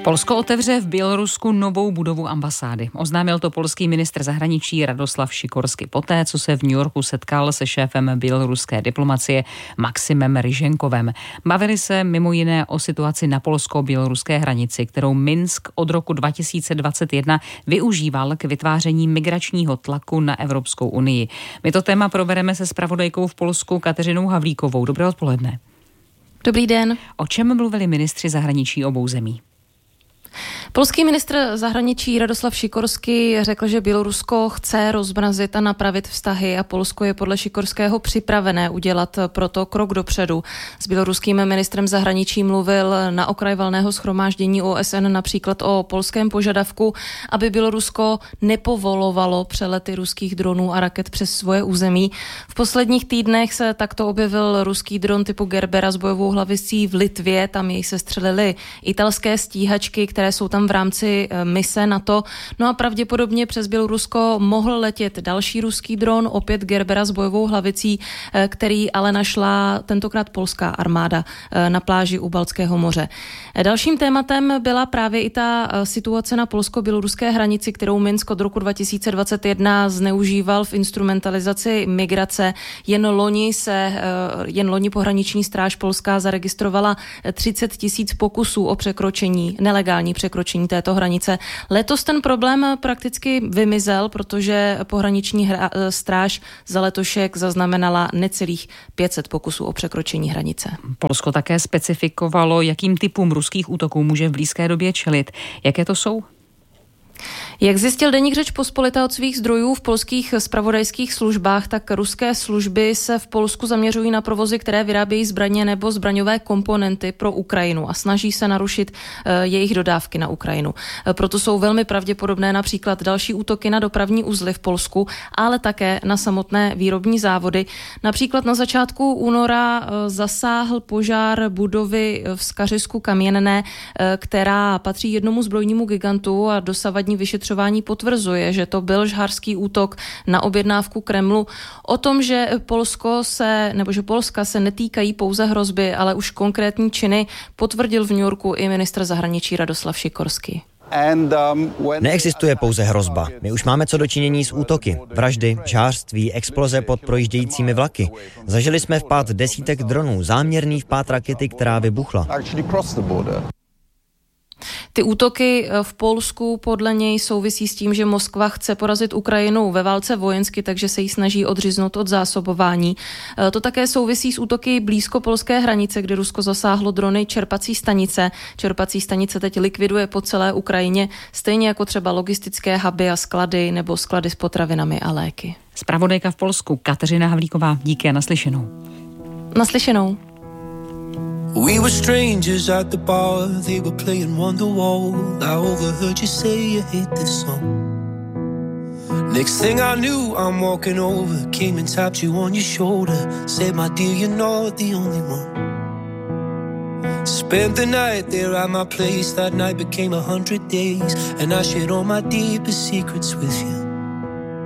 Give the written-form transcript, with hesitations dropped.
Polsko otevře v Bělorusku novou budovu ambasády. Oznámil to polský ministr zahraničí Radoslav Sikorsky poté, co se v New Yorku setkal se šéfem běloruské diplomacie Maximem Ryženkovem. Bavili se mimo jiné o situaci na polsko-běloruské hranici, kterou Minsk od roku 2021 využíval k vytváření migračního tlaku na Evropskou unii. My to téma probereme se zpravodajkou v Polsku Kateřinou Havlíkovou. Dobré odpoledne. Dobrý den. O čem mluvili ministři zahraničí obou zemí? Polský ministr zahraničí Radoslav Sikorsky řekl, že Bělorusko chce rozmrazit a napravit vztahy a Polsko je podle Sikorského připravené udělat proto krok dopředu. S běloruským ministrem zahraničí mluvil na okraj valného shromáždění OSN například o polském požadavku, aby Bělorusko nepovolovalo přelety ruských dronů a raket přes svoje území. V posledních týdnech se takto objevil ruský dron typu Gerbera s bojovou hlavicí v Litvě, tam jej sestřelily italské stíhačky, které jsou tam v rámci mise NATO. No a pravděpodobně přes Bělorusko mohl letět další ruský dron, opět Gerbera s bojovou hlavicí, který ale našla tentokrát polská armáda na pláži u Baltského moře. Dalším tématem byla právě i ta situace na polsko-běloruské hranici, kterou Minsk od roku 2021 zneužíval v instrumentalizaci migrace. Jen loni pohraniční stráž polská zaregistrovala 30 000 pokusů o nelegální překročení této hranice. Letos ten problém prakticky vymizel, protože pohraniční stráž za letošek zaznamenala necelých 500 pokusů o překročení hranice. Polsko také specifikovalo, jakým typům ruských útoků může v blízké době čelit. Jaké to jsou? Jak zjistil deník Řečpospolita od svých zdrojů v polských zpravodajských službách, tak ruské služby se v Polsku zaměřují na provozy, které vyrábějí zbraně nebo zbraňové komponenty pro Ukrajinu a snaží se narušit jejich dodávky na Ukrajinu. Proto jsou velmi pravděpodobné například další útoky na dopravní uzly v Polsku, ale také na samotné výrobní závody. Například na začátku února zasáhl požár budovy v Skařisku Kamiené, která patří jednomu zbrojnímu gigantu a dosavadní vyšetřování potvrzuje, že to byl žhářský útok na objednávku Kremlu. O tom, že Polska se netýkají pouze hrozby, ale už konkrétní činy, potvrdil v New Yorku i ministr zahraničí Radoslav Sikorsky. Neexistuje pouze hrozba. My už máme co dočinění s útoky, vraždy, žhářství, exploze pod projíždějícími vlaky. Zažili jsme vpád desítek dronů, záměrný vpád rakety, která vybuchla. Ty útoky v Polsku podle něj souvisí s tím, že Moskva chce porazit Ukrajinu ve válce vojensky, takže se jí snaží odříznout od zásobování. To také souvisí s útoky blízko polské hranice, kde Rusko zasáhlo drony čerpací stanice. Čerpací stanice teď likviduje po celé Ukrajině, stejně jako třeba logistické huby a sklady nebo sklady s potravinami a léky. Zpravodajka v Polsku Kateřina Havlíková, díky a naslyšenou. Naslyšenou. We were strangers at the bar, they were playing Wonderwall. I overheard you say you hate this song. Next thing I knew, I'm walking over, came and tapped you on your shoulder, said, my dear, you're not the only one. Spent the night there at my place, that night became 100 days, and I shared all my deepest secrets with you.